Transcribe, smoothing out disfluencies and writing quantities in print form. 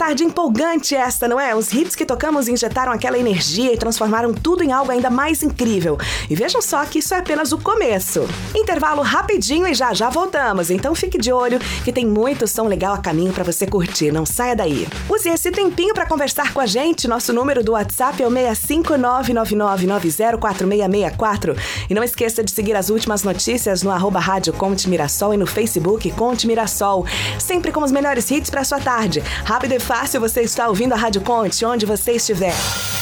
tarde empolgante esta, não é? Os hits que tocamos injetaram aquela energia e transformaram tudo em algo ainda mais incrível. E vejam só que isso é apenas o começo. Intervalo rapidinho e já voltamos. Então fique de olho que tem muito som legal a caminho pra você curtir. Não saia daí. Use esse tempinho pra conversar com a gente. Nosso número do WhatsApp é o 65999904664. E não esqueça de seguir as últimas notícias no @Rádio Conte Mirassol e no Facebook Conte Mirassol. Sempre com os melhores hits pra sua tarde. Rápido e fácil, você está ouvindo a Rádio Conte, onde você estiver.